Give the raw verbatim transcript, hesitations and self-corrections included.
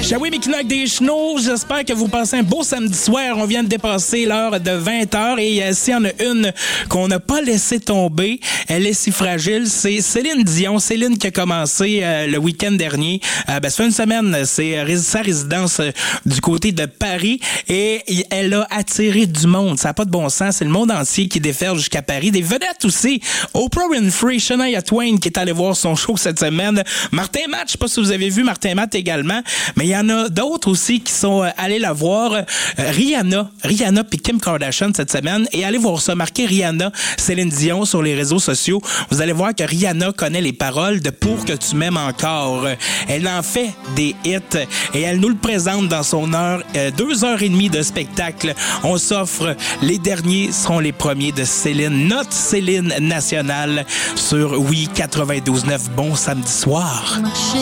Shawim et avec des chenaux, j'espère que vous passez un beau samedi soir. On vient de dépasser l'heure de vingt heures et euh, s'il y en a une qu'on n'a pas laissé tomber, elle est si fragile, c'est Céline Dion. Céline qui a commencé euh, le week-end dernier. Euh, ben, ça fait une semaine, c'est euh, sa résidence euh, du côté de Paris et elle a attiré du monde. Ça n'a pas de bon sens. C'est le monde entier qui déferle jusqu'à Paris. Des vedettes aussi. Oprah Winfrey, Shania Twain qui est allé voir son show cette semaine. Martin Matt, je sais pas si vous avez vu Martin Matt également, mais il y en a d'autres aussi qui sont euh, allés la voir. Euh, Rihanna, Rihanna puis Kim Kardashian cette semaine. Et allez voir ça, marquez Rihanna, Céline Dion sur les réseaux sociaux. Vous allez voir que Rihanna connaît les paroles de Pour que tu m'aimes encore. Elle en fait des hits et elle nous le présente dans son heure, euh, deux heures et demie de spectacle. On s'offre les derniers seront les premiers de Céline, notre Céline nationale sur Oui quatre-vingt-douze neuf. Bon samedi soir.